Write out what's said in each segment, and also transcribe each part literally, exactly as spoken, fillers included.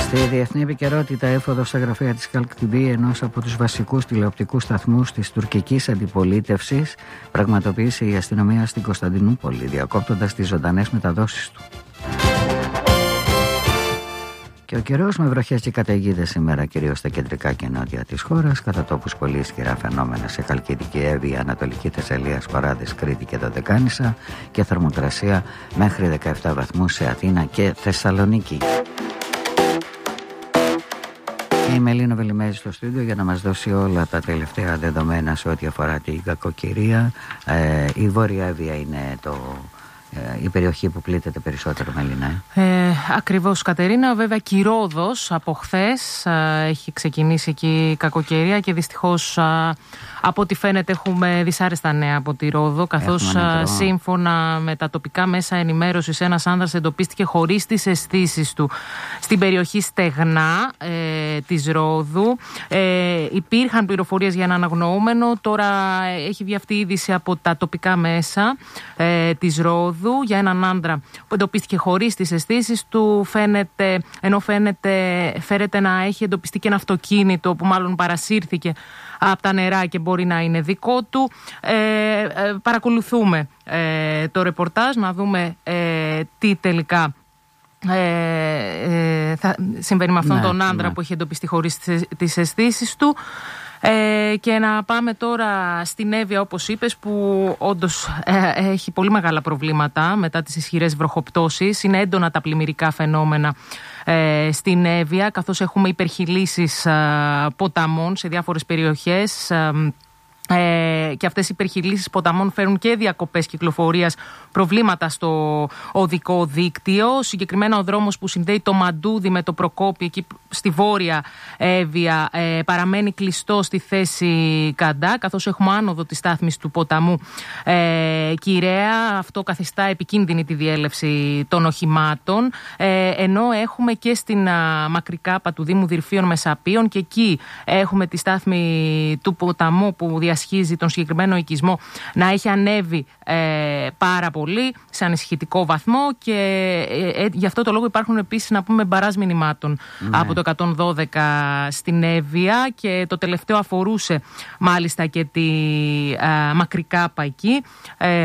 Στη διεθνή επικαιρότητα, έφοδος στα γραφεία της Καλκτιμπή, ενός από τους βασικούς τηλεοπτικούς σταθμούς της τουρκικής αντιπολίτευσης, πραγματοποίησε η αστυνομία στην Κωνσταντινούπολη, διακόπτοντας τις ζωντανές μεταδόσεις του. Και ο καιρός με βροχές και καταιγίδες σήμερα, κυρίως στα κεντρικά και νότια της χώρας, κατά τόπους πολύ ισχυρά φαινόμενα σε Χαλκιδική, Εύβοια, Ανατολική Θεσσαλία, Σπαράδες, Κρήτη και Δωδεκάνησα, και θερμοκρασία μέχρι δεκαεπτά βαθμούς σε Αθήνα και Θεσσαλονίκη. Η Μελίνα Βελιμέζη στο στούντιο για να μας δώσει όλα τα τελευταία δεδομένα σε ό,τι αφορά την κακοκαιρία. Ε, η Βόρεια Εύβοια είναι το... η περιοχή που πλήττεται περισσότερο, Μελίνα. Ε, ακριβώς, Κατερίνα. Βέβαια, Κυρόδος από χθες έχει ξεκινήσει εκεί η κακοκαιρία και δυστυχώς α, από ό,τι φαίνεται έχουμε δυσάρεστα νέα από τη Ρόδο, καθώς α, σύμφωνα με τα τοπικά μέσα ενημέρωσης ένας άνδρας εντοπίστηκε χωρίς τις αισθήσεις του στην περιοχή Στεγνά ε, της Ρόδου. Ε, υπήρχαν πληροφορίες για έναν αγνοούμενο, τώρα έχει βγει αυτή η είδηση από τα τοπικά μέσα ε, της Ρόδου για έναν άντρα που εντοπίστηκε χωρίς τις αισθήσεις του, φαίνεται, ενώ φαίνεται, φέρεται να έχει εντοπιστεί και ένα αυτοκίνητο που μάλλον παρασύρθηκε από τα νερά και μπορεί να είναι δικό του. Ε, ε, παρακολουθούμε ε, το ρεπορτάζ να δούμε ε, τι τελικά Ε, ε, θα συμβαίνει με αυτόν ναι, τον άντρα ναι. που έχει εντοπιστεί χωρίς τις αισθήσεις του. Ε, και να πάμε τώρα στην Εύβοια, όπως είπες, που όντως ε, έχει πολύ μεγάλα προβλήματα μετά τις ισχυρές βροχοπτώσεις. Είναι έντονα τα πλημμυρικά φαινόμενα ε, στην Εύβοια, καθώς έχουμε υπερχειλήσεις ε, ποταμών σε διάφορες περιοχές. Ε, Ε, και αυτές οι υπερχειλήσεις ποταμών φέρουν και διακοπές κυκλοφορίας, προβλήματα στο οδικό δίκτυο. Συγκεκριμένα ο δρόμος που συνδέει το Μαντούδι με το Προκόπη, εκεί στη Βόρεια Εύβοια, ε, παραμένει κλειστό στη θέση Καντά, καθώς έχουμε άνοδο της στάθμης του ποταμού ε, Κυραία. Αυτό καθιστά επικίνδυνη τη διέλευση των οχημάτων, ε, ενώ έχουμε και στην α, Μακρικάπα του Δήμου Δυρφίων Μεσαπίων, και εκεί έχουμε τη στάθμη του ποταμού που διασχίζει σχίζει τον συγκεκριμένο οικισμό να έχει ανέβει ε, πάρα πολύ σε ανησυχητικό βαθμό, και ε, ε, γι' αυτό το λόγο υπάρχουν επίσης, να πούμε, μπαράζ μηνυμάτων ναι. από το εκατόν δώδεκα στην Εύβοια, και το τελευταίο αφορούσε μάλιστα και τη ε, Μακρικάπα εκεί. Ε,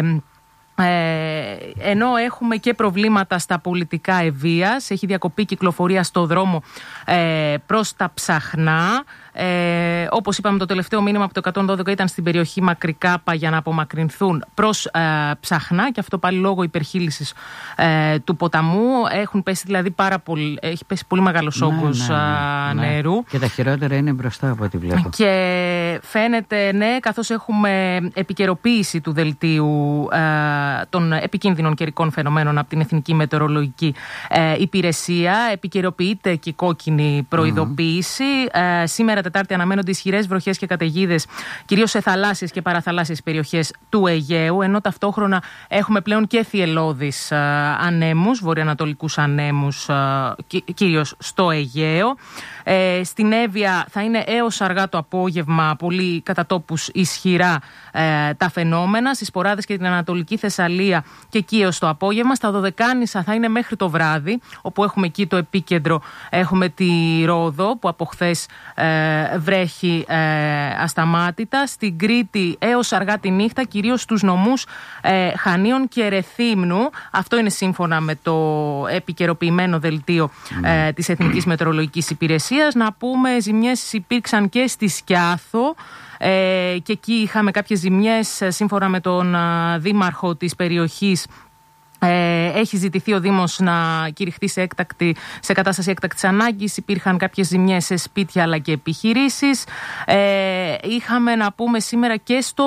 Ε, ενώ έχουμε και προβλήματα στα πολιτικά Ευβοίας, έχει διακοπή κυκλοφορία στο δρόμο ε, προς τα Ψαχνά. Ε, όπως είπαμε, το τελευταίο μήνυμα από το εκατόν δώδεκα ήταν στην περιοχή Μακρικάπα για να απομακρυνθούν προς ε, Ψαχνά, και αυτό πάλι λόγω υπερχείλησης ε, του ποταμού. Έχουν πέσει δηλαδή πάρα πολύ, έχει πέσει πολύ μεγάλος όγκος ναι, ναι, ναι, νερού. Ναι. Και τα χειρότερα είναι μπροστά από ό,τι βλέπω. Και φαίνεται, ναι, καθώς έχουμε επικαιροποίηση του δελτίου ε, των επικίνδυνων καιρικών φαινομένων από την Εθνική Μετεωρολογική ε, Υπηρεσία, επικαιροποιείται και η κόκκινη προειδοποίηση. Mm-hmm. Ε, σήμερα Τετάρτη αναμένονται ισχυρές βροχές και καταιγίδες, κυρίως σε θαλάσσιες και παραθαλάσσιες περιοχές του Αιγαίου, ενώ ταυτόχρονα έχουμε πλέον και θυελλώδεις ε, ανέμους, βορειοανατολικούς ανέμους, ε, κυρίως στο Αιγαίο. Ε, στην Εύβοια θα είναι έως αργά το απόγευμα πολύ κατά τόπους ισχυρά ε, τα φαινόμενα. Στις Σποράδες και την Ανατολική Θεσσαλία και εκεί έως το απόγευμα. Στα Δωδεκάνησα θα είναι μέχρι το βράδυ, όπου έχουμε εκεί το επίκεντρο, έχουμε τη Ρόδο που από χθες ε, βρέχει ε, ασταμάτητα. Στην Κρήτη έως αργά τη νύχτα, κυρίως στους νομούς ε, Χανίων και Ρεθύμνου. Αυτό είναι σύμφωνα με το επικαιροποιημένο δελτίο ε, της Εθνικής Μετεωρολογικής Υπηρεσίας. Να πούμε, ζημιές υπήρξαν και στη Σκιάθο, ε, και εκεί είχαμε κάποιες ζημιές σύμφωνα με τον α, δήμαρχο της περιοχής. Ε, έχει ζητηθεί ο Δήμος να κηρυχθεί σε, έκτακτη, σε κατάσταση έκτακτης ανάγκης. Υπήρχαν κάποιες ζημιές σε σπίτια αλλά και επιχειρήσεις. Ε, είχαμε, να πούμε, σήμερα και στο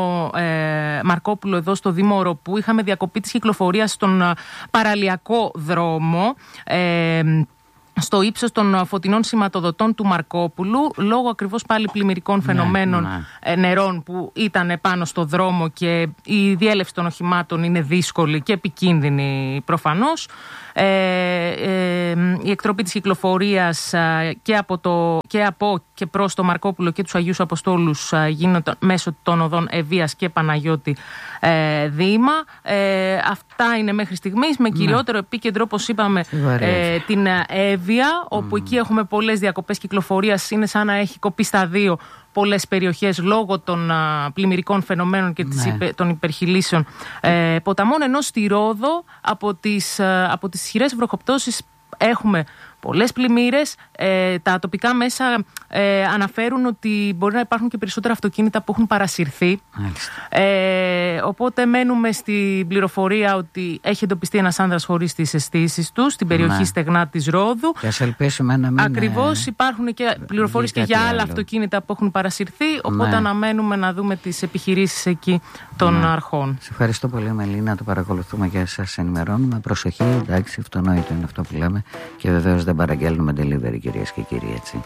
ε, Μαρκόπουλο, εδώ στο Δήμο Οροπού, είχαμε διακοπή της κυκλοφορίας στον παραλιακό δρόμο, ε, στο ύψος των φωτεινών σηματοδοτών του Μαρκόπουλου, λόγω ακριβώς πάλι πλημμυρικών φαινομένων, ναι, ναι. νερών που ήταν πάνω στο δρόμο, και η διέλευση των οχημάτων είναι δύσκολη και επικίνδυνη προφανώς. Ε, ε, η εκτροπή της κυκλοφορίας ε, και, από το, και από και προς το Μαρκόπουλο και τους Αγίους Αποστόλους ε, γίνεται μέσω των οδών Ευβοίας και Παναγιώτη ε, Δήμα. Ε, αυτά είναι μέχρι στιγμής, με κυριότερο ναι. επίκεντρο, όπως είπαμε, ε, την Εύβοια, όπου mm. εκεί έχουμε πολλές διακοπές κυκλοφορίας. Είναι σαν να έχει κοπεί στα δύο πολλές περιοχές λόγω των α, πλημμυρικών φαινομένων και ναι. υπε, των υπερχειλήσεων ε, ποταμών, ενώ στη Ρόδο από τις, α, από τις ισχυρές βροχοπτώσεις έχουμε πολλές πλημμύρες. Ε, τα τοπικά μέσα ε, αναφέρουν ότι μπορεί να υπάρχουν και περισσότερα αυτοκίνητα που έχουν παρασυρθεί. Ε, οπότε μένουμε στην πληροφορία ότι έχει εντοπιστεί ένας άνδρας χωρίς τις αισθήσεις του στην περιοχή ναι. Στεγνά της Ρόδου. Και ας ελπίσουμε να μην... Ακριβώς, υπάρχουν και πληροφορίες και για άλλα άλλο. αυτοκίνητα που έχουν παρασυρθεί. Οπότε ναι. αναμένουμε να δούμε τις επιχειρήσεις εκεί των ναι. αρχών. Σε ευχαριστώ πολύ, Μελίνα. Το παρακολουθούμε και σας ενημερώνουμε. Προσοχή, εντάξει, αυτονόητο είναι αυτό που λέμε. Και βεβαίως δεν παραγγέλνουμε delivery, κυρίες και κύριοι, έτσι.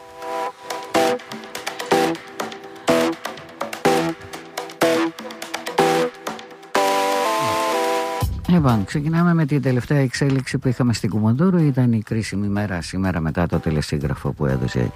Λοιπόν, ξεκινάμε με την τελευταία εξέλιξη που είχαμε στην Κουμουνδούρου. Ήταν η κρίσιμη μέρα σήμερα μετά το τελεσίγραφο που έδωσε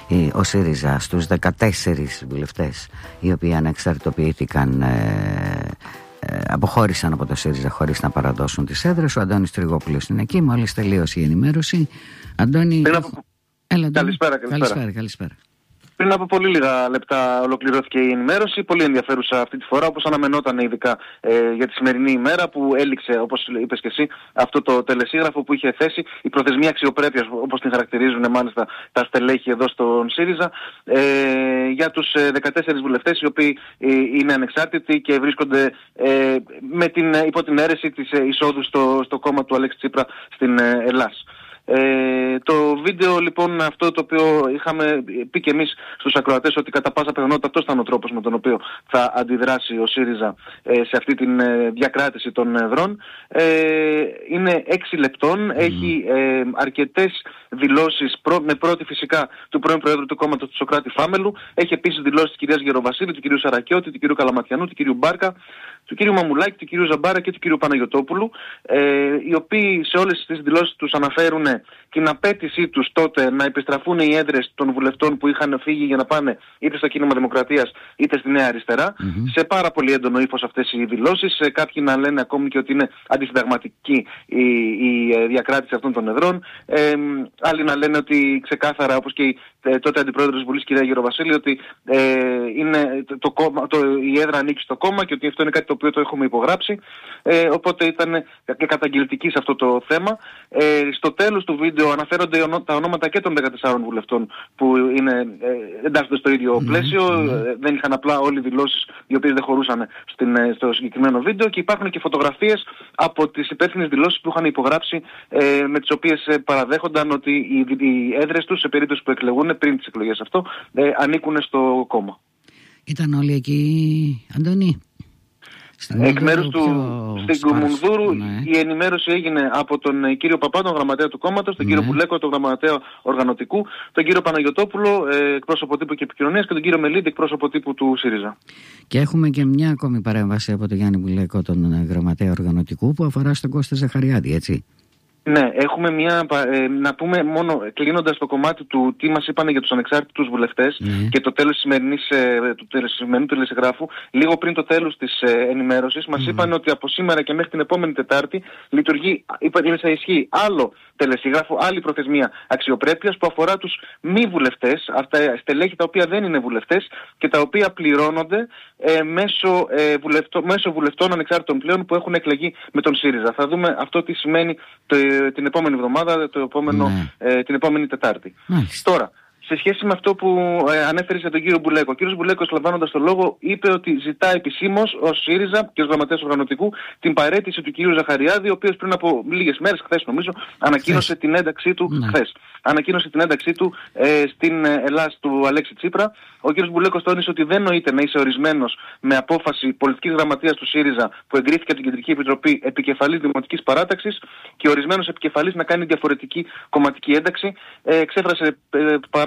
ο ΣΥΡΙΖΑ στους δεκατέσσερις βουλευτές οι οποίοι ανεξαρτητοποιήθηκαν, ε, ε, αποχώρησαν από το ΣΥΡΙΖΑ χωρίς να παραδώσουν τις έδρες. Ο Αντώνης Τριγόπουλος είναι εκεί, μόλις τελείωσε η ενημέρωση. Αντώνη, από... Έλα, καλησπέρα, καλησπέρα. καλησπέρα, καλησπέρα. Πριν από πολύ λίγα λεπτά ολοκληρώθηκε η ενημέρωση, πολύ ενδιαφέρουσα αυτή τη φορά, όπως αναμενόταν ειδικά ε, για τη σημερινή ημέρα που έληξε, όπως είπες και εσύ, αυτό το τελεσίγραφο που είχε θέσει η προθεσμία αξιοπρέπειας, όπως την χαρακτηρίζουν μάλιστα τα στελέχη εδώ στον ΣΥΡΙΖΑ, ε, για τους δεκατέσσερις βουλευτές οι οποίοι ε, είναι ανεξάρτητοι και βρίσκονται ε, με την, υπό την αίρεση της ε, εισόδου στο, στο κόμμα του Αλέξη Τσίπρα στην ε, Ελλάς. Ε, το βίντεο λοιπόν αυτό το οποίο είχαμε πει και εμείς στους ακροατές ότι κατά πάσα πιθανότητα αυτός ήταν ο τρόπος με τον οποίο θα αντιδράσει ο ΣΥΡΙΖΑ ε, σε αυτή την ε, διακράτηση των εδρών, ε, είναι έξι λεπτών, mm. έχει ε, αρκετές δηλώσεις προ, με πρώτη φυσικά του πρώην Προέδρου του κόμματος του Σωκράτη Φάμελου, έχει επίσης δηλώσεις της κυρίας Γεροβασίλη, του κυρίου Σαρακιώτη, του κυρίου Καλαματιανού, του κυρίου Μπάρκα, του κυρίου Μαμουλάκη, του κυρίου Ζαμπάρα και του κυρίου Παναγιωτόπουλου, ε, οι οποίοι σε όλες τις δηλώσεις τους αναφέρουν την απέτησή τους τότε να επιστραφούν οι έδρες των βουλευτών που είχαν φύγει για να πάνε είτε στο Κίνημα Δημοκρατίας είτε στη Νέα Αριστερά. Mm-hmm. Σε πάρα πολύ έντονο ύφος αυτές οι δηλώσεις. Κάποιοι να λένε ακόμη και ότι είναι αντισυνταγματική η, η διακράτηση αυτών των εδρών. Ε, άλλοι να λένε ότι ξεκάθαρα, όπως και η ε, τότε αντιπρόεδρος της Βουλής κυρία Γεροβασίλη, ότι ε, είναι το, το κόμμα, το, η έδρα ανήκει στο κόμμα και ότι αυτό είναι κάτι το οποίο το έχουμε υπογράψει. Ε, οπότε ήταν και καταγγελτική σε αυτό το θέμα. Ε, στο τέλος του βίντεο αναφέρονται τα ονόματα και των δεκατεσσάρων βουλευτών που είναι, ε, εντάσσονται στο ίδιο mm-hmm. πλαίσιο. Mm-hmm. Δεν είχαν απλά όλοι δηλώσεις οι οποίες δεν χωρούσαν στην, στο συγκεκριμένο βίντεο και υπάρχουν και φωτογραφίες από τις υπεύθυνες δηλώσεις που είχαν υπογράψει, ε, με τις οποίες παραδέχονταν ότι οι, οι έδρες τους σε περίπτωση που εκλεγούν πριν τις εκλογές αυτό ε, ανήκουν στο κόμμα. Ήταν όλοι εκεί, Αντώνη? Εκ μέρους του στην Κουμουνδούρου ναι. η ενημέρωση έγινε από τον κύριο Παπά, τον γραμματέα του κόμματος, τον ναι. κύριο Πουλέκο, τον γραμματέα οργανωτικού, τον κύριο Παναγιωτόπουλο, ε, εκπρόσωπο τύπου και επικοινωνίας, και τον κύριο Μελίδη, εκπρόσωπο τύπου του ΣΥΡΙΖΑ. Και έχουμε και μια ακόμη παρέμβαση από τον Γιάννη Πουλέκο, τον γραμματέα οργανωτικού, που αφορά στον Κώστα Ζαχαριάδη, έτσι. Ναι, έχουμε μια, ε, να πούμε μόνο κλείνοντας το κομμάτι του τι μας είπανε για τους ανεξάρτητους βουλευτές mm. και το τέλος της σημερινής, ε, του, του σημερινού τελεσιγράφου, λίγο πριν το τέλος της ε, ενημέρωσης, μας mm. είπαν ότι από σήμερα και μέχρι την επόμενη Τετάρτη λειτουργεί, είναι σε ισχύ άλλο τελεσίγραφο, άλλη προθεσμία αξιοπρέπειας που αφορά τους μη βουλευτές, αυτά στελέχη τα οποία δεν είναι βουλευτές και τα οποία πληρώνονται ε, μέσω, ε, βουλευτό, μέσω βουλευτών ανεξάρτητων πλέον που έχουν εκλεγεί με τον ΣΥΡΙΖΑ. Θα δούμε αυτό τι σημαίνει το, την επόμενη εβδομάδα, το επόμενο, ναι. ε, την επόμενη Τετάρτη. Μάλιστα. Τώρα, σε σχέση με αυτό που ε, ανέφερε για τον κύριο Μπουλέκο, ο κύριος Μπουλέκος, λαμβάνοντας το λόγο, είπε ότι ζητά επισήμως ως ΣΥΡΙΖΑ και ως γραμματέας οργανωτικού την παραίτηση του κυρίου Ζαχαριάδη, ο οποίος πριν από λίγες μέρες, χθες νομίζω, ανακοίνωσε χθες. την ένταξή του, ναι. χθες, ανακοίνωσε την ένταξή του ε, στην Ελλάς του Αλέξη Τσίπρα. Ο κύριος Μπουλέκος τόνισε ότι δεν νοείται να είσαι ορισμένος με απόφαση πολιτικής γραμματείας του ΣΥΡΙΖΑ που εγκρίθηκε από την Κεντρική Επιτροπή επικεφαλής Δημοτικής Παράταξης και ορισμένος επικεφαλής να κάνει διαφορετική κομματική ένταξη. Ε, εξέφρασε ε, παρά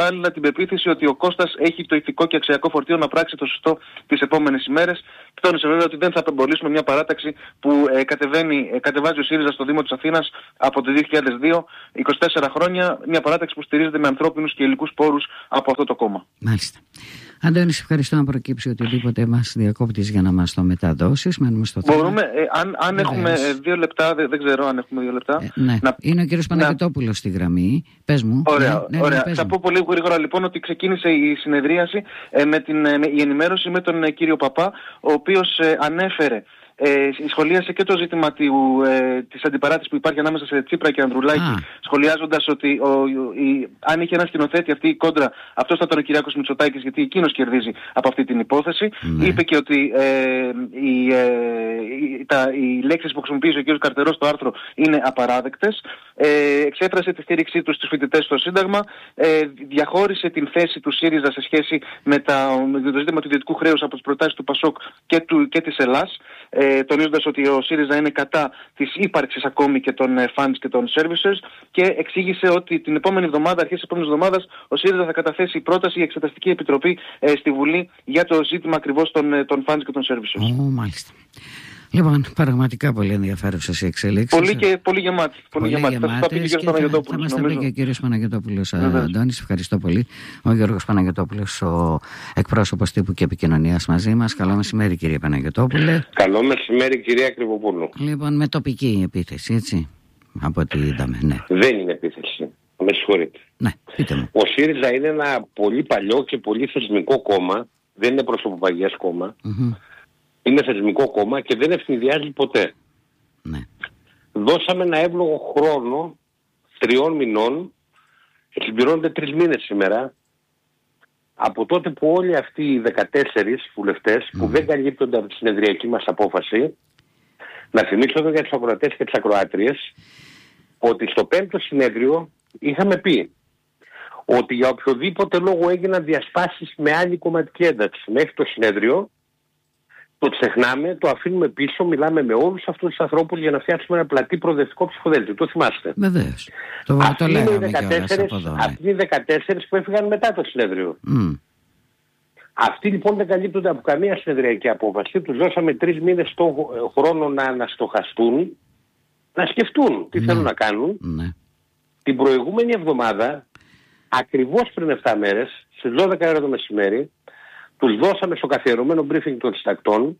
παράλληλα την πεποίθηση ότι ο Κώστας έχει το ηθικό και αξιακό φορτίο να πράξει το σωστό τις επόμενες ημέρες. Τόνισε βέβαια ότι δεν θα απεμπολίσουμε μια παράταξη που ε, κατεβαίνει, ε, κατεβάζει ο ΣΥΡΙΖΑ στο Δήμο της Αθήνας από το δύο χιλιάδες δύο, είκοσι τέσσερα χρόνια, μια παράταξη που στηρίζεται με ανθρώπινους και υλικούς πόρους από αυτό το κόμμα. Μάλιστα. Αντώνη, σε ευχαριστώ να προκύψει οτιδήποτε μας διακόπτεις για να μας το μεταδώσεις. Μένουμε στο θέμα. Μπορούμε, ε, αν, αν έχουμε ε, δύο λεπτά, δεν, δεν ξέρω αν έχουμε δύο λεπτά. Ε, ναι. Να, είναι ο κύριος Παναγιωτόπουλος να... στη γραμμή. Πες μου. Ωραία, ναι, ωραία. Ναι, θα πω πολύ γρήγορα λοιπόν ότι ξεκίνησε η συνεδρίαση ε, με την ε, με, η ενημέρωση με τον ε, κύριο Παπά, ο οποίος ε, ανέφερε. Ε, σχολίασε και το ζήτημα του, ε, της αντιπαράθεσης που υπάρχει ανάμεσα σε Τσίπρα και Ανδρουλάκη, ah. σχολιάζοντας ότι ο, ο, η, αν είχε ένα σκηνοθέτη αυτή η κόντρα, αυτός θα ήταν ο Κυριάκος Μητσοτάκης, γιατί εκείνος κερδίζει από αυτή την υπόθεση. Mm. Είπε και ότι ε, οι, ε, οι, τα, οι λέξεις που χρησιμοποίησε ο κ. Καρτερός στο άρθρο είναι απαράδεκτες. Ε, εξέφρασε τη στήριξή του στους φοιτητές στο Σύνταγμα, ε, διαχώρισε την θέση του ΣΥΡΙΖΑ σε σχέση με, τα, με το ζήτημα του ιδιωτικού χρέους από τις προτάσεις του ΠΑΣΟΚ και, του, και της Ελλάς. Ε, τονίζοντας ότι ο ΣΥΡΙΖΑ είναι κατά της ύπαρξης ακόμη και των ε, funds και των services, και εξήγησε ότι την επόμενη εβδομάδα, αρχές της επόμενης εβδομάδας, ο ΣΥΡΙΖΑ θα καταθέσει πρόταση για εξεταστική επιτροπή ε, στη Βουλή για το ζήτημα ακριβώς των, ε, των funds και των services. Oh, μάλιστα. Λοιπόν, πραγματικά πολύ ενδιαφέρουσες οι εξελίξεις. Πολύ και πολύ γεμάτη. Πολύ, πολύ γεμάτη. Θα, θα πει και ο κύριος Παναγιωτόπουλος. Θα μας τα πει και ο κύριος Παναγιωτόπουλος. Αντώνης, ευχαριστώ πολύ. Ο Γιώργος Παναγιωτόπουλος, ο εκπρόσωπος τύπου και επικοινωνίας μαζί μας. Καλό μεσημέρι, κύριε Παναγιωτόπουλε. Καλό μεσημέρι, κυρία Κρυβοπούλου. Λοιπόν, με τοπική επίθεση, έτσι, από ό,τι είδαμε, ναι. Δεν είναι επίθεση. Με συγχωρείτε. Ναι, πείτε μου. Ο ΣΥΡΙΖΑ είναι ένα πολύ παλιό και πολύ θεσμικό κόμμα. Δεν είναι προσωποπαγιές κόμμα. Mm-hmm. Είναι θεσμικό κόμμα και δεν ευνηδιάζει ποτέ. Ναι. Δώσαμε ένα εύλογο χρόνο τριών μηνών, συμπληρώνονται τρεις μήνες σήμερα, από τότε που όλοι αυτοί οι δεκατέσσερις βουλευτές mm. που δεν καλύπτονται από τη συνεδριακή μας απόφαση, να θυμίσω εδώ για τους ακροατές και τις ακροάτριες, ότι στο πέμπτο συνέδριο είχαμε πει ότι για οποιοδήποτε λόγο έγιναν διασπάσεις με άλλη κομματική ένταξη μέχρι το συνέδριο, το ξεχνάμε, το αφήνουμε πίσω, μιλάμε με όλους αυτούς τους ανθρώπους για να φτιάξουμε ένα πλατή προοδευτικό ψηφοδέλτιο. Το θυμάστε. Βεβαίως. Το, αυτοί το είναι οι δεκατέσσερις, αυτοί οι δεκατέσσερις που έφυγαν μετά το συνέδριο. Mm. Αυτοί λοιπόν δεν καλύπτονται από καμία συνεδριακή απόφαση. Τους δώσαμε τρεις μήνες το χρόνο να αναστοχαστούν, να σκεφτούν τι mm. θέλουν να κάνουν. Mm. Την προηγούμενη εβδομάδα, ακριβώς πριν επτά μέρες, στις δώδεκα ώρα το μεσημέρι, τους δώσαμε στο καθιερωμένο briefing των συντακτών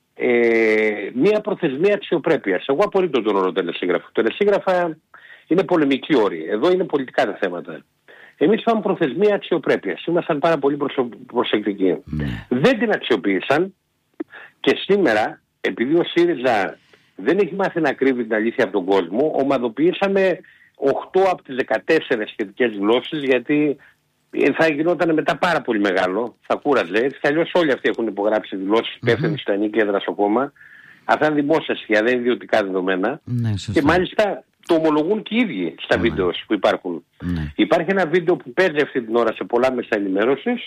ε, μία προθεσμία αξιοπρέπειας. Εγώ απορρίπτω τον όρο τελεσίγραφο. Τελεσίγραφα είναι πολεμική όρη. Εδώ είναι πολιτικά τα θέματα. Εμείς είπαμε προθεσμία αξιοπρέπειας. Ήμασταν πάρα πολύ προσω... προσεκτικοί. Ναι. Δεν την αξιοποίησαν και σήμερα, επειδή ο ΣΥΡΙΖΑ δεν έχει μάθει να κρύβει την αλήθεια από τον κόσμο, ομαδοποιήσαμε οκτώ από τις δεκατέσσερις σχετικές δηλώσεις, γιατί θα γινόταν μετά πάρα πολύ μεγάλο, θα κούραζε. Έτσι κι αλλιώς όλοι αυτοί έχουν υπογράψει δηλώσεις υπεύθυνοι mm-hmm. στα νίκη έδρα στο κόμμα. Αυτά είναι δημόσια στοιχεία, δεν είναι ιδιωτικά δεδομένα. Ναι, και μάλιστα το ομολογούν και οι ίδιοι στα ναι. βίντεο που υπάρχουν. Ναι. Υπάρχει ένα βίντεο που παίζει αυτή την ώρα σε πολλά μέσα ενημέρωσης,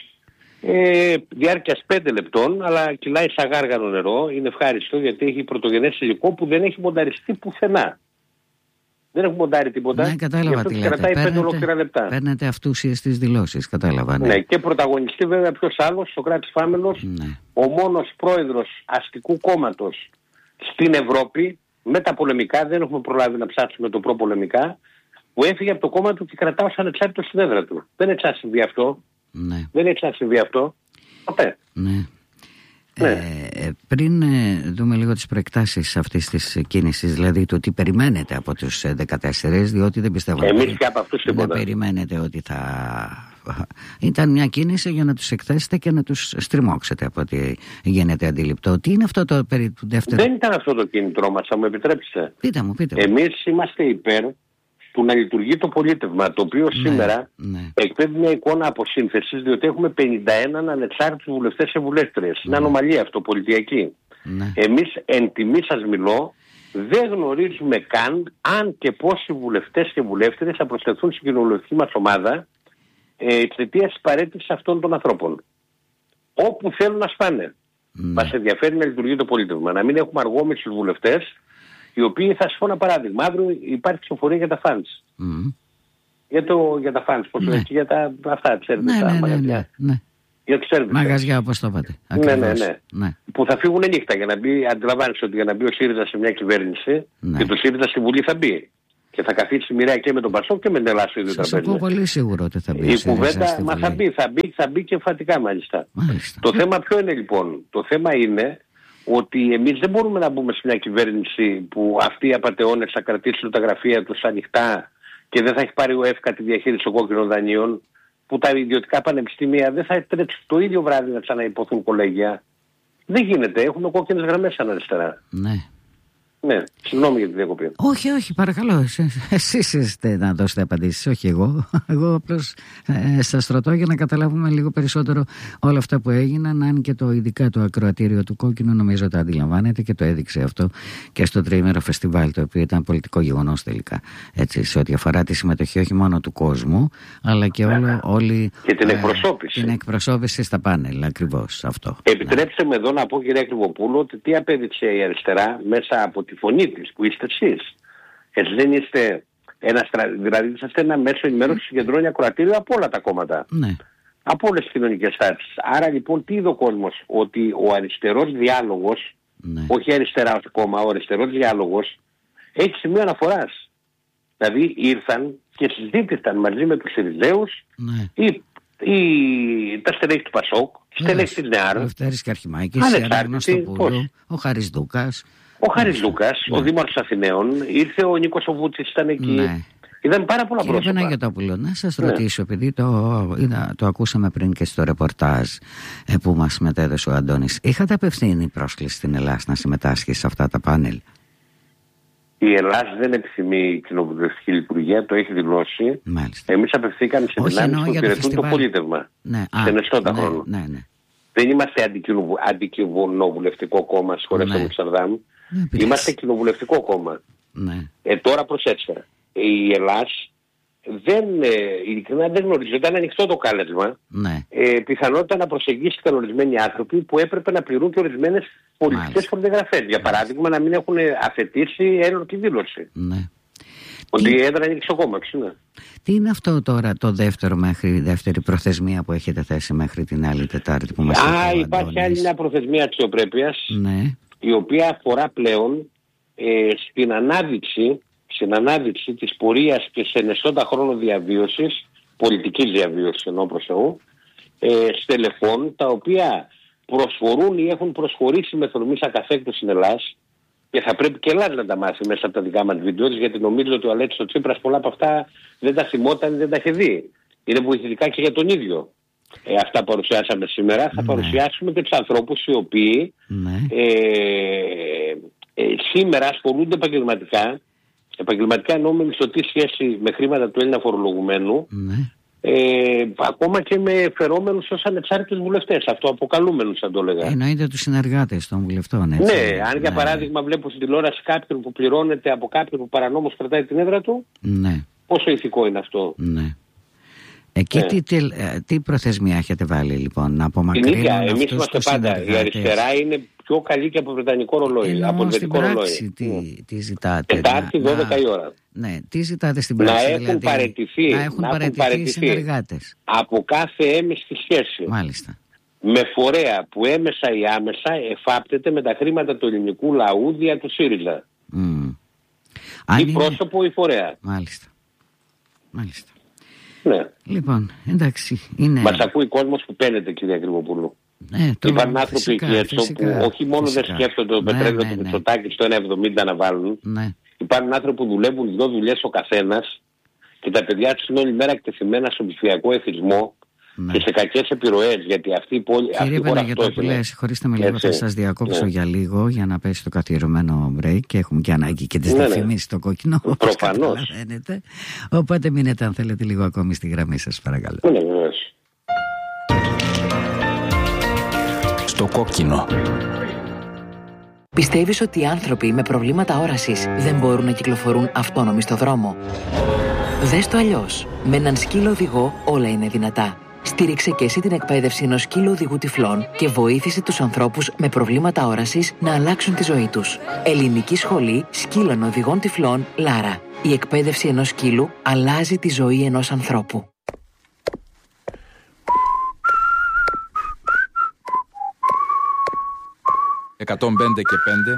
ε, διάρκειας πέντε λεπτών, αλλά κυλάει σαν γάργαρο νερό. Είναι ευχάριστο γιατί έχει πρωτογενές υλικό που δεν έχει μονταριστεί πουθενά. Δεν έχουμε μοντάρει τίποτα. Ναι, κατάλαβα τι λέτε. Κρατάει πέντε ολόκληρα λεπτά. Παίρνετε αυτούσιες τις δηλώσεις, κατάλαβα. Ναι. ναι, και πρωταγωνιστή βέβαια ποιος άλλος, Σωκράτης Φάμελος, ναι. ο μόνος πρόεδρος αστικού κόμματος στην Ευρώπη, με τα πολεμικά, δεν έχουμε προλάβει να ψάξουμε το προπολεμικά, που έφυγε από το κόμμα του και κρατάω σαν ανεξάρτητο στην έδρα του. Δεν έχει ξανασυμβεί αυτό. Ναι. Δεν έχει ξανασυμβεί αυτό. Ποτέ. Ναι. Ναι. Ε, πριν ε, δούμε λίγο τις προεκτάσεις αυτής της κίνησης, δηλαδή το τι περιμένετε από τους δεκατέσσερις, διότι δεν πιστεύω Εμείς και από αυτούς τίποτα. Να περιμένετε ότι θα... Ήταν μια κίνηση για να τους εκθέσετε και να τους στριμώξετε από ό,τι γίνεται αντιληπτό. Τι είναι αυτό το περί του δεύτερου? Δεν ήταν αυτό το κίνητρό μας, θα μου επιτρέψετε. Πείτε μου, πείτε μου. Εμείς είμαστε υπέρ του να λειτουργεί το πολίτευμα, το οποίο ναι, σήμερα ναι. εκπέμπει μια εικόνα αποσύνθεσης, διότι έχουμε πενήντα ένα ανεξάρτητους βουλευτές και βουλεύτριες. Ναι. Είναι ανομαλία αυτό, πολιτιακή. Ναι. Εμείς, εν τιμή σας μιλώ, δεν γνωρίζουμε καν αν και πόσοι βουλευτές και βουλεύτριες θα προσθεθούν στην κοινοβουλευτική μας ομάδα ε, εξαιτίας της παρέτησης αυτών των ανθρώπων. Όπου θέλουν να σπάνε. Ναι. Μας ενδιαφέρει να λειτουργεί το πολίτευμα. Να μην έχουμε αργόμετρους βουλευτές, οι οποίοι, θα σας πω ένα παράδειγμα, αύριο υπάρχει ψηφοφορία για τα φαντς. Mm. Για, το, για τα φάνς, πώς ναι. για τα αυτά, ξέρετε, ναι, τα ναι, μαγαζιά. Ναι, ναι, ναι. Για τους σέρβις. Μαγαζιά, όπως το είπατε. Ναι, ναι, ναι, ναι. Που θα φύγουν νύχτα για να μπει, αντιλαμβάνεσαι ότι για να μπει ο ΣΥΡΙΖΑ σε μια κυβέρνηση ναι. και το ΣΥΡΙΖΑ στη Βουλή θα μπει. Και θα καθίσει μοιραία και με τον Πασόκ και με την Ελλάδα στο ίδιο τραπέζι. Σας πω πολύ σίγουρο ότι θα μπει. Η κουβέντα, μα θα μπει, θα μπει, θα μπει και εμφατικά μάλιστα. μάλιστα. Το θέμα ποιο είναι λοιπόν? Το θέμα είναι ότι εμείς δεν μπορούμε να μπούμε σε μια κυβέρνηση που αυτοί οι απατεώνες θα κρατήσουν τα γραφεία τους ανοιχτά και δεν θα έχει πάρει ο ΕΦΚΑ τη διαχείριση των κόκκινων δανείων, που τα ιδιωτικά πανεπιστήμια δεν θα επιτρέψουν το ίδιο βράδυ να ξαναϋποθούν κολέγια. Δεν γίνεται, έχουμε κόκκινες γραμμές σαν αριστερά. Ναι. Ναι, συγγνώμη για τη διακοπή. Όχι, όχι, παρακαλώ. Εσείς είστε να δώσετε απαντήσεις, όχι εγώ. Εγώ απλώς ε, σας ρωτώ για να καταλάβουμε λίγο περισσότερο όλα αυτά που έγιναν. Αν και το ειδικά το ακροατήριο του Κόκκινου νομίζω το αντιλαμβάνεται και το έδειξε αυτό και στο τριήμερο φεστιβάλ, το οποίο ήταν πολιτικό γεγονός τελικά. Έτσι, σε ό,τι αφορά τη συμμετοχή όχι μόνο του κόσμου, αλλά και όλο, όλη. Και την εκπροσώπηση. Ε, την εκπροσώπηση στα πάνελ, ακριβώς αυτό. Επιτρέψτε ναι. με εδώ να πω, κυρία Κρυβοπούλου, ότι τι απέδειξε η αριστερά μέσα από τη φωνή της, που είστε εσείς. Έτσι δεν είστε ένα, δηλαδή είσαστε ένα μέσο ενημέρωση που συγκεντρώνει ακροατήριο από όλα τα κόμματα. Ναι. Από όλες τις κοινωνικές τάξεις. Άρα λοιπόν τι είδε ο κόσμος? Ότι ο αριστερός διάλογος, ναι. όχι αριστερά ως κόμμα, ο αριστερός διάλογος έχει σημείο αναφοράς. Δηλαδή ήρθαν και συζήτησαν μαζί με τους Συριζέους ναι. ή, ή τα στελέχη του Πασόκ, στελέχη της ΝΕΑΡ, ο Λευτέρης Καρχημάκης, ο Χάρης Δούκας. Ο Χάρης Λούκας, ναι. ο Δήμαρχος Αθηναίων, ήρθε ο Νίκος ο Βούτσης, ήταν εκεί. Ναι. Είδαν πάρα πολλά πρόσωπα. Κύριε Παναγιωτόπουλο, να σας ναι. ρωτήσω, επειδή το, είδα, το ακούσαμε πριν και στο ρεπορτάζ ε, που μας μετέδωσε ο Αντώνης, είχατε απευθύνει πρόσκληση στην Ελλάδα να συμμετάσχει σε αυτά τα πάνελ? Η Ελλάδα δεν επιθυμεί η κοινοβουλευτική λειτουργία, το έχει δηλώσει. Μάλιστα. Εμείς απευθύνθηκαμε σε δυνάμεις που υπηρετούν το, το πολίτευμα. Ναι. Σε νεστότα ναι, χρόνο. Ναι, ναι. Δεν είμαστε αντικοινοβουλευτικό κόμμα, συγχωρέστε μου Ξαρδάμ. Ναι, είμαστε κοινοβουλευτικό κόμμα. Ναι. Ε, τώρα προσέξτε. Η Ελλάδα δεν, ε, ειλικρινά δεν γνωρίζει. Ήταν ανοιχτό το κάλεσμα. Ναι. Ε, πιθανότητα να προσεγγίστηκαν ορισμένοι άνθρωποι που έπρεπε να πληρούν και ορισμένες πολιτικές προδιαγραφές. Για παράδειγμα, να μην έχουν αφαιτήσει έρωτη δήλωση. Ναι. Ότι η έδρα είναι στο κόμμα, ναι. Τι είναι αυτό τώρα το δεύτερο μέχρι, δεύτερη προθεσμία που έχετε θέσει μέχρι την άλλη Τετάρτη που μας Α, υπάρχει άλλη μια προθεσμία αξιοπρέπειας, ναι. η οποία αφορά πλέον ε, στην ανάδειξη, στην ανάδειξη της πορείας και σε ενεστώτα χρόνο διαβίωσης, πολιτικής διαβίωσης εννοώ προς Θεού, ε, στελεχών τα οποία προσφορούν ή έχουν προσχωρήσει με θορμής ακαθέκτως στην Ελλάδα. Και θα πρέπει και Ελλάδα να τα μάθει μέσα από τα δικά μας βίντεο, γιατί νομίζω ότι ο Αλέξης ο Τσίπρας πολλά από αυτά δεν τα θυμόταν, δεν τα είχε δει. Είναι βοηθητικά και για τον ίδιο. Ε, αυτά παρουσιάσαμε σήμερα. Θα ναι. παρουσιάσουμε και τους ανθρώπους οι οποίοι ναι. ε, ε, σήμερα ασχολούνται επαγγελματικά. Επαγγελματικά εννοώ με μισθωτή σχέση με χρήματα του Έλληνα φορολογουμένου. Ναι. Ε, ακόμα και με φερόμενους ως ανεξάρτητους βουλευτές, αυτοαποκαλούμενους θα το έλεγα. Εννοείται τους συνεργάτες των βουλευτών, έτσι. Ναι, αν για ναι. παράδειγμα βλέπω στην τηλεόραση κάποιον που πληρώνεται από κάποιον που παρανόμως κρατάει την έδρα του, ναι. πόσο ηθικό είναι αυτό? Ναι. Εκεί ναι. τι, τι, τι προθεσμία έχετε βάλει λοιπόν, να απομακρύνουν αυτούς που εμείς είμαστε πάντα, η αριστερά είναι πιο καλή και από βρετανικό ρολόι. Ενώ από στην πράξη ρολόι. τι, τι ζητάτε? Τετάρτη δώδεκα η ώρα. Ναι, τι ζητάτε στην πράξη? Να έχουν δηλαδή, παραιτηθεί, να έχουν να παραιτηθεί, παραιτηθεί συνεργάτες. Από κάθε έμεστη σχέση. Μάλιστα. Με φορέα που έμεσα ή άμεσα εφάπτεται με τα χρήματα του ελληνικού λαού δια του ΣΥΡΙΖΑ. Mm. Ή είναι... πρόσωπο ή φορέα. Μάλιστα. Μάλιστα. Ναι. Λοιπόν, εντάξει. Είναι... Μας ακούει κόσμος που παίρνεται, κυρία Κρυβοπούλου. Ναι, το... Υπάρχουν άνθρωποι φυσικά, εκεί έξω φυσικά, που όχι μόνο φυσικά. δεν σκέφτονται το ναι, πετρέλαιο ναι, του ναι. Μητσοτάκη στο ένα εβδομήντα να βάλουν. Ναι. Υπάρχουν άνθρωποι που δουλεύουν δύο δουλειές ο καθένας και τα παιδιά τους είναι όλη μέρα εκτεθειμένα στον ψηφιακό εθισμό ναι. και σε κακές επιρροές. Γιατί αυτή η πόλη. Κύριε Παναγιωτόπουλε, συγχωρήστε με λίγο, θα σας διακόψω ναι. για λίγο για να πέσει το καθιερωμένο break και έχουμε και ανάγκη και τις ναι, διαφημίσεις ναι. στο Κόκκινο. Προφανώς. Οπότε μείνετε αν θέλετε λίγο ακόμη στη γραμμή σας, παρακαλώ. Ναι, ναι. Στο Κόκκινο. Πιστεύεις ότι οι άνθρωποι με προβλήματα όρασης δεν μπορούν να κυκλοφορούν αυτόνομοι στο δρόμο? Δες το αλλιώς. Με έναν σκύλο οδηγό όλα είναι δυνατά. Στήριξε και εσύ την εκπαίδευση ενός σκύλου οδηγού τυφλών και βοήθησε τους ανθρώπους με προβλήματα όρασης να αλλάξουν τη ζωή τους. Ελληνική Σχολή Σκύλων Οδηγών Τυφλών Λάρα. Η εκπαίδευση ενός σκύλου αλλάζει τη ζωή ενός ανθρώπου. εκατόν πέντε και πέντε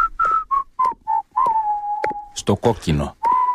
στο κόκκινο.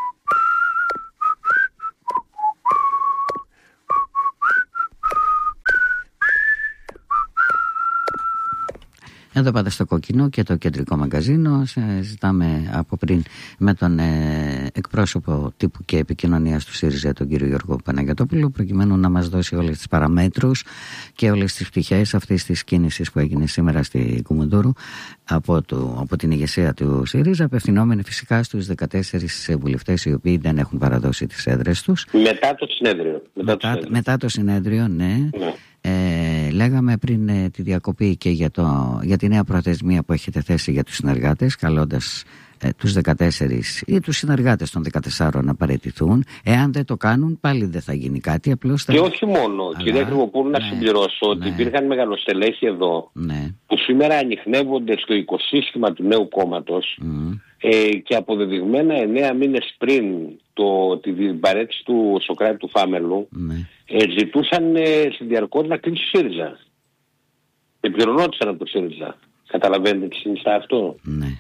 Εδώ πάτε στο κόκκινο και το κεντρικό μαγκαζίνο. Ζητάμε από πριν με τον ε, εκπρόσωπο τύπου και επικοινωνίας του ΣΥΡΙΖΑ, τον κύριο Γιώργο Παναγιωτόπουλο, προκειμένου να μας δώσει όλες τις παραμέτρους και όλες τις πτυχές αυτής της κίνησης που έγινε σήμερα στη Κουμουντούρου από, το, από την ηγεσία του ΣΥΡΙΖΑ, απευθυνόμενοι φυσικά στους δεκατέσσερις βουλευτές οι οποίοι δεν έχουν παραδώσει τις έδρες τους. Μετά το συνέδριο. Μετά, μετά, το, συνέδριο. μετά το συνέδριο, ναι. ναι. Ε, λέγαμε πριν ε, τη διακοπή και για, το, για τη νέα προθεσμία που έχετε θέσει για τους συνεργάτες, καλώντας ε, τους δεκατέσσερις ή τους συνεργάτες των δεκατεσσάρων να παραιτηθούν. Εάν δεν το κάνουν, πάλι δεν θα γίνει κάτι. Απλώς θα... Και όχι μόνο, αλλά... κυρία Κρυβοπούλου, ναι, να συμπληρώσω ότι ναι. υπήρχαν μεγαλοστελέχοι εδώ ναι. που σήμερα ανιχνεύονται στο οικοσύστημα του νέου κόμματος mm. ε, και αποδεδειγμένα εννέα μήνες πριν το, την παρέτηση του Σωκράτη του Φάμελου ναι. ε, ζητούσαν ε, στην διαρκότητα να κλείσει το ΣΥΡΙΖΑ. Επιρρονόντουσαν από το ΣΥΡΙΖΑ. Καταλαβαίνετε τι συνιστά αυτό. Ναι.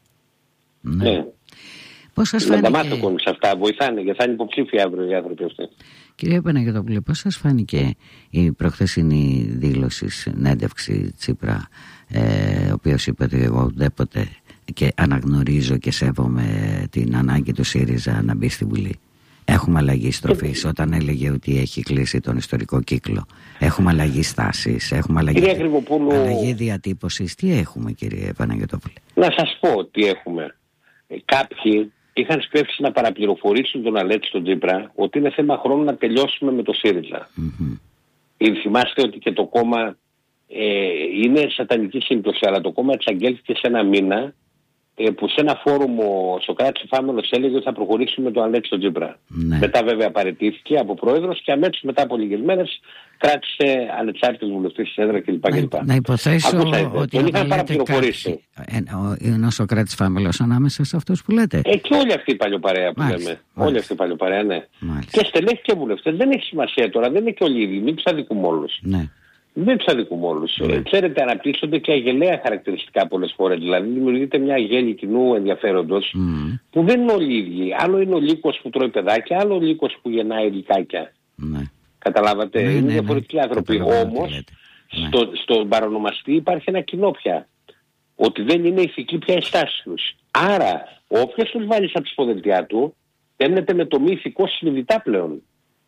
Ναι. ναι. Πώς σας φάνηκε... Να τα φάνηκε... μάθω σε αυτά, βοηθάνε γιατί θα είναι υποψήφοι αύριο οι άνθρωποι αυτοί. Κυρία Παναγιωτόπουλε, πώς σας φάνηκε η προχθεσινή δήλωση, συνέντευξη Τσίπρα, ε, ο οποίος είπε ότι εγώ ουδέποτε και αναγνωρίζω και σέβομαι την ανάγκη του ΣΥΡΙΖΑ να μπει στη Βουλή. Έχουμε αλλαγή στροφής όταν έλεγε ότι έχει κλείσει τον ιστορικό κύκλο. Έχουμε αλλαγή στάσης, έχουμε αλλαγή, Κρυβοπούλου... αλλαγή διατύπωσης. Τι έχουμε, κύριε Παναγιωτόπουλε? Να σας πω τι έχουμε. Ε, κάποιοι είχαν σπεύσει να παραπληροφορήσουν τον Αλέξη τον Τσίπρα ότι είναι θέμα χρόνου να τελειώσουμε με το ΣΥΡΙΖΑ. Mm-hmm. Θυμάστε ότι και το κόμμα ε, είναι σατανική σύμπτωση, αλλά το κόμμα εξαγγέλθηκε σε ένα μήνα ε, που σε ένα φόρουμ ο Σωκράτης Φάμελος έλεγε ότι θα προχωρήσουμε με τον Αλέξη τον Τσίπρα. Ναι. Μετά βέβαια παραιτήθηκε από πρόεδρος και αμέσως μετά από λίγες μέρες κράτησε ανεξάρτητος βουλευτής της έδρα κλπ. Να, να υποθέσω Ακούσα, ότι τον είχαν παραπληροφορήσει. Είναι ο Σωκράτης Φάμελος ανάμεσα σε αυτούς που λέτε. Ε, και όλη αυτή η παλιοπαρέα που μάλιστα, λέμε. Μάλιστα. Όλη αυτή η παλιοπαρέα, ναι. Μάλιστα. Και στελέχοι και βουλευτές. Δεν έχει σημασία τώρα, δεν είναι και όλοι οι ίδιοι. Μην τους αδικούμε όλους. Ναι. Δεν τους αδικούμε όλους. Ναι. Ε, ξέρετε, αναπτύσσονται και αγελαία χαρακτηριστικά πολλές φορές. Δηλαδή, δημιουργείται μια γέλη κοινού ενδιαφέροντος mm. που δεν είναι όλοι οι ίδιοι. Άλλο είναι ο λύκος που τρώει παιδάκια, άλλο ο λύκος που γεννάει λυκάκια. Ναι. Καταλάβατε, ναι, είναι ναι, διαφορετικοί ναι, άνθρωποι. Όμως, στο, ναι. στον παρονομαστή υπάρχει ένα κοινό πια. Ότι δεν είναι ηθική πια η στάση τους. Άρα, όποιος τους βάλει στα ψηφοδελτιά του, έμενεται με το μη ηθικό συνειδητά πλέον.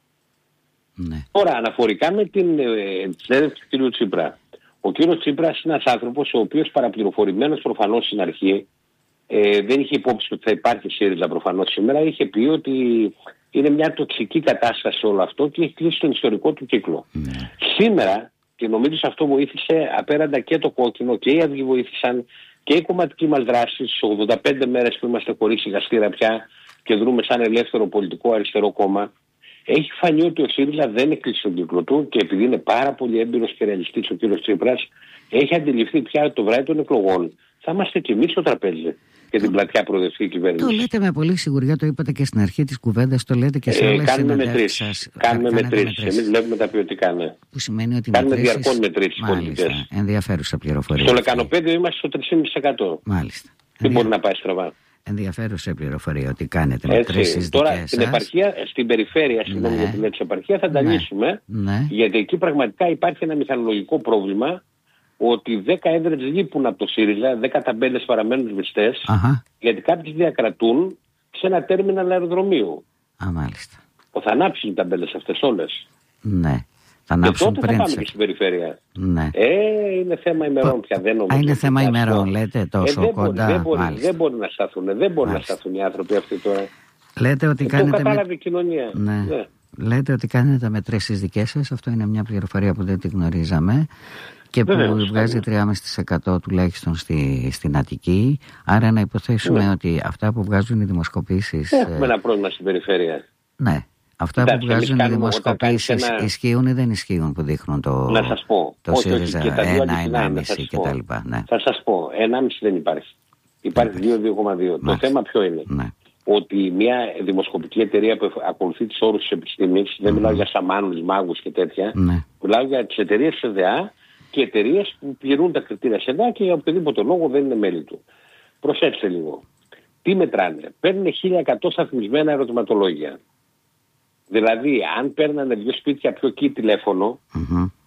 Ναι. Τώρα, αναφορικά με την συνέντευξη του κ. Τσίπρα. Ο κ. Τσίπρας είναι ένας άνθρωπος ο οποίος παραπληροφορημένος προφανώς στην αρχή ε, δεν είχε υπόψη ότι θα υπάρχει ΣΥΡΙΖΑ προφανώς σήμερα. Είχε πει ότι είναι μια τοξική κατάσταση όλο αυτό και έχει κλείσει τον ιστορικό του κύκλο. Ναι. Σήμερα, και νομίζω σε αυτό βοήθησε απέραντα και το κόκκινο και οι Αυγοί βοήθησαν και η κομματική μας δράση στις ογδόντα πέντε μέρες που είμαστε χωρίς ηγαστήρα πια και δρούμε σαν ελεύθερο πολιτικό αριστερό κόμμα. Έχει φανεί ότι ο ΣΥΡΙΖΑ δεν έκλεισε τον κύκλο του και επειδή είναι πάρα πολύ έμπειρος και ρεαλιστής ο κ. Τσίπρας, έχει αντιληφθεί πια ότι το βράδυ των εκλογών θα είμαστε κι εμείς στο τραπέζι και την πλατιά προοδευτική κυβέρνηση. Το λέτε με πολύ σιγουριά, το είπατε και στην αρχή της κουβέντας, το λέτε και σε όλες τις συναντεύσεις σας. Κάνουμε μετρήσεις. Εμείς βλέπουμε τα ποιοτικά, ναι. Που σημαίνει ότι κάνουμε μετρήσεις... διαρκώς μετρήσεις πολιτικές. Ενδιαφέρουσα πληροφορία. Στο λεκανοπέδιο είμαστε στο τρία κόμμα πέντε τοις εκατό. Μάλιστα. Τι μπορεί να πάει στραβά. Ενδιαφέρουσα πληροφορία ότι κάνετε μετρήσεις τώρα δικές στην σας. επαρχία, στην περιφέρεια, συγγνώμη για την έτσι επαρχία, θα τα ναι. λύσουμε. Ναι. Γιατί εκεί πραγματικά υπάρχει ένα μηχανολογικό πρόβλημα ότι δέκα έδρες λείπουν από το ΣΥΡΙΖΑ, δέκα ταμπέλες παραμένουν σβηστές, γιατί κάποιοι διακρατούν σε ένα τέρμιναλ αεροδρομίου. Α, μάλιστα. Θα ανάψουν οι ταμπέλες αυτές όλες. Ναι. Θα ανάψουν και τότε πριν θα πάμε και στην περιφέρεια. Ναι. Ε, είναι θέμα ημερών πια. Δεν νομίζω. Α, είναι θέμα ημερών, λέτε, τόσο ε, δεν κοντά. Μπορεί, δεν, μπορεί, δεν μπορεί να σταθούν, δεν μπορεί μάλιστα. να σταθούν οι άνθρωποι αυτοί τώρα. Λέτε ότι ε, κάνετε. Το κατάλαβε με... η κοινωνία. Ναι. Ναι. Λέτε ότι κάνετε μετρήσεις δικές σας. Αυτό είναι μια πληροφορία που δεν τη γνωρίζαμε. Και που Βέβαια, βγάζει τρία κόμμα πέντε τοις εκατό τουλάχιστον στη, στην Αττική. Άρα να υποθέσουμε ναι. ότι αυτά που βγάζουν οι δημοσκοπήσεις. Έχουμε ε... ένα πρόβλημα στην περιφέρεια. Ναι. Αυτά που βγάζουν οι δημοσκοπήσεις ένα... ισχύουν ή δεν ισχύουν που δείχνουν το, να σας πω. το ΣΥΡΙΖΑ ένα, ενάμιση κτλ. Ναι. Θα σας πω, ενάμιση δεν υπάρχει. Υπάρχει δύο, δύο κόμμα δύο. Το θέμα ποιο είναι? Ναι. Ότι μια δημοσκοπική εταιρεία που ακολουθεί τις όρους της επιστήμης, mm. δεν μιλάω για σαμάνους, μάγους και τέτοια, ναι. μιλάω για τις εταιρείες ΣΕΔΕΑ και εταιρείες που πληρούν τα κριτήρια ΣΕΔΕΑ και για οποιοδήποτε λόγο δεν είναι μέλη του. Προσέξτε λίγο. Τι μετράνε? Παίρνουν χίλια εκατό σταθμισμένα ερωτηματολόγια. Δηλαδή, αν παίρνανε δύο σπίτια πιο εκεί τηλέφωνο, mm-hmm.